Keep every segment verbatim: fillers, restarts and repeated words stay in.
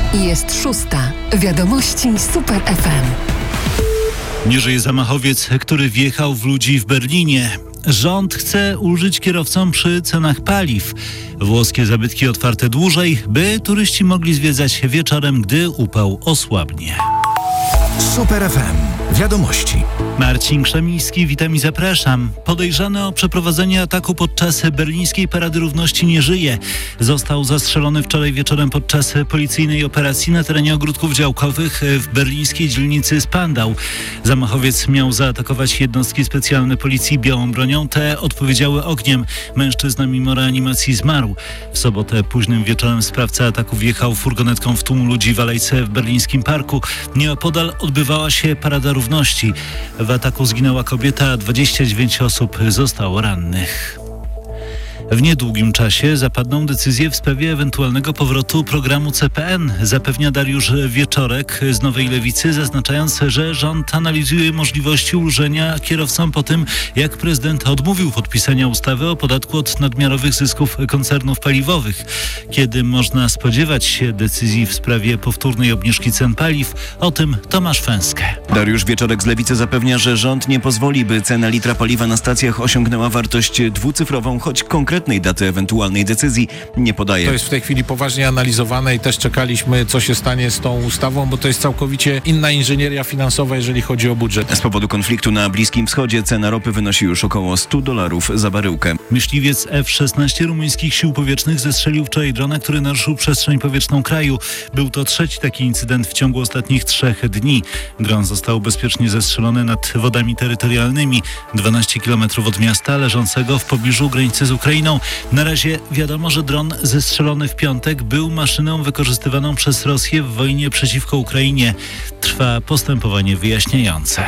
Jest szósta. Wiadomości Super F M. Nie żyje zamachowiec, który wjechał w ludzi w Berlinie. Rząd chce ulżyć kierowcom przy cenach paliw. Włoskie zabytki otwarte dłużej, by turyści mogli zwiedzać wieczorem, gdy upał osłabnie. Super F M. Wiadomości. Marcin Krzemiński, witam i zapraszam. Podejrzany o przeprowadzenie ataku podczas berlińskiej Parady Równości nie żyje. Został zastrzelony wczoraj wieczorem podczas policyjnej operacji na terenie ogródków działkowych w berlińskiej dzielnicy Spandau. Zamachowiec miał zaatakować jednostki specjalne policji białą bronią. Te odpowiedziały ogniem. Mężczyzna mimo reanimacji zmarł. W sobotę późnym wieczorem sprawca ataku wjechał furgonetką w tłum ludzi w alejce w berlińskim parku. Nieopodal odbywała się Parada Równości. W ataku zginęła kobieta, a dwadzieścia dziewięć osób zostało rannych. W niedługim czasie zapadną decyzje w sprawie ewentualnego powrotu programu C P N, zapewnia Dariusz Wieczorek z Nowej Lewicy, zaznaczając, że rząd analizuje możliwości ulżenia kierowcom po tym, jak prezydent odmówił podpisania ustawy o podatku od nadmiarowych zysków koncernów paliwowych. Kiedy można spodziewać się decyzji w sprawie powtórnej obniżki cen paliw? O tym Tomasz Fęskę. Dariusz Wieczorek z Lewicy zapewnia, że rząd nie pozwoli, by cena litra paliwa na stacjach osiągnęła wartość dwucyfrową, choć konkretnie daty ewentualnej decyzji nie podaje. To jest w tej chwili poważnie analizowane i też czekaliśmy, co się stanie z tą ustawą, bo to jest całkowicie inna inżynieria finansowa, jeżeli chodzi o budżet. Z powodu konfliktu na Bliskim Wschodzie cena ropy wynosi już około sto dolarów za baryłkę. Myśliwiec F szesnaście rumuńskich sił powietrznych zestrzelił wczoraj drona, który naruszył przestrzeń powietrzną kraju. Był to trzeci taki incydent w ciągu ostatnich trzech dni. Dron został bezpiecznie zestrzelony nad wodami terytorialnymi, dwanaście kilometrów od miasta leżącego w pobliżu granicy z Ukrainą. Na razie wiadomo, że dron zestrzelony w piątek był maszyną wykorzystywaną przez Rosję w wojnie przeciwko Ukrainie. Trwa postępowanie wyjaśniające.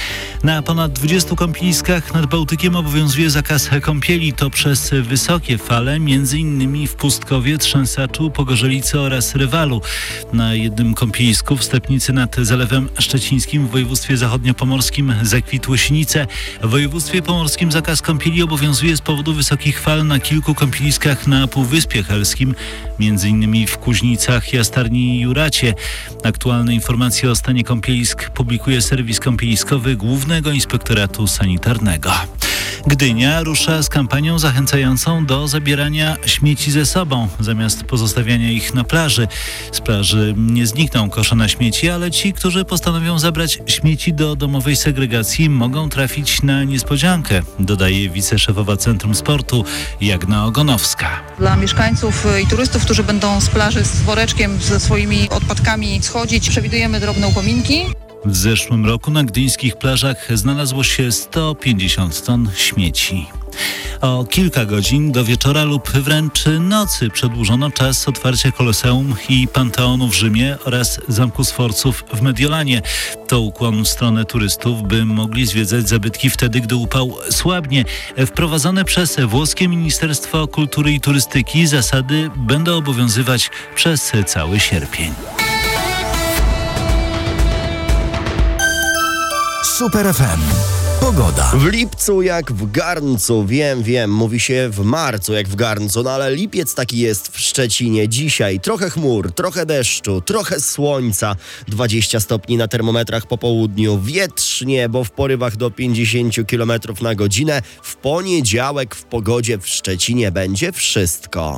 Na ponad dwudziestu kąpieliskach nad Bałtykiem obowiązuje zakaz kąpieli. To przez wysokie fale, między innymi w Pustkowie, Trzęsaczu, Pogorzelicy oraz Rywalu. Na jednym kąpielisku w Stepnicy nad Zalewem Szczecińskim w województwie zachodniopomorskim zakwitły sinice. W województwie pomorskim zakaz kąpieli obowiązuje z powodu wysokich fal na kilku kąpieliskach na Półwyspie Helskim, między innymi w Kuźnicach, Jastarni i Juracie. Aktualne informacje o stanie kąpielisk publikuje serwis kąpieliskowy Głównego Inspektoratu Sanitarnego. Gdynia rusza z kampanią zachęcającą do zabierania śmieci ze sobą, zamiast pozostawiania ich na plaży. Z plaży nie znikną kosze na śmieci, ale ci, którzy postanowią zabrać śmieci do domowej segregacji, mogą trafić na niespodziankę, dodaje wiceszefowa Centrum Sportu Jagna Ogonowska. Dla mieszkańców i turystów, którzy będą z plaży z woreczkiem ze swoimi odpadkami schodzić, przewidujemy drobne upominki. W zeszłym roku na gdyńskich plażach znalazło się sto pięćdziesiąt ton śmieci. O kilka godzin do wieczora lub wręcz nocy przedłużono czas otwarcia Koloseum i Panteonu w Rzymie oraz Zamku Sforców w Mediolanie. To ukłon w stronę turystów, by mogli zwiedzać zabytki wtedy, gdy upał słabnie. Wprowadzone przez włoskie Ministerstwo Kultury i Turystyki zasady będą obowiązywać przez cały sierpień. Super F M. Pogoda. W lipcu jak w garncu, wiem, wiem, mówi się w marcu jak w garncu, no ale lipiec taki jest w Szczecinie dzisiaj. Trochę chmur, trochę deszczu, trochę słońca, dwadzieścia stopni na termometrach po południu, wietrznie, bo w porywach do pięćdziesiąt kilometrów na godzinę. W poniedziałek w pogodzie w Szczecinie będzie wszystko.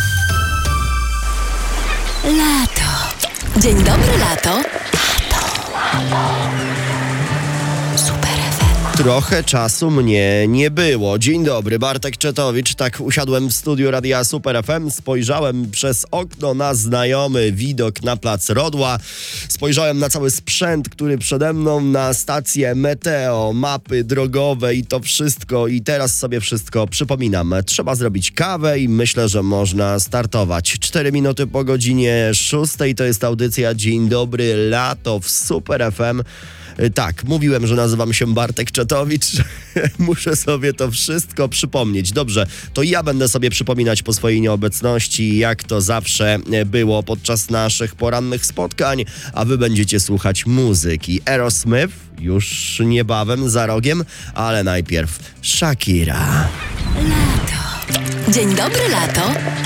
Lato. Dzień dobry, lato. Lato. Super F M. Trochę czasu mnie nie było. Dzień dobry, Bartek Czetowicz. Tak usiadłem w studiu Radia Super F M, spojrzałem przez okno na znajomy widok na plac Rodła. Spojrzałem na cały sprzęt, który przede mną, na stację meteo, mapy drogowe i to wszystko. I teraz sobie wszystko przypominam. Trzeba zrobić kawę i myślę, że można startować. Cztery minuty po godzinie szóstej to jest audycja Dzień dobry, lato w Super F M. Tak, mówiłem, że nazywam się Bartek Czetowicz. Muszę sobie to wszystko przypomnieć. Dobrze, to ja będę sobie przypominać po swojej nieobecności, jak to zawsze było podczas naszych porannych spotkań, a wy będziecie słuchać muzyki. Aerosmith już niebawem, za rogiem, ale najpierw Shakira. Lato. Dzień dobry, lato.